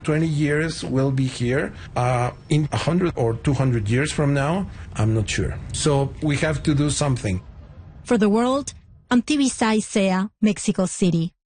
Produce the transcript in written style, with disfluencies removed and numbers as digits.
20 years we'll be here. In 100 or 200 years from now, I'm not sure. So we have to do something. For the world, I'm Tibisay Sea, Mexico City.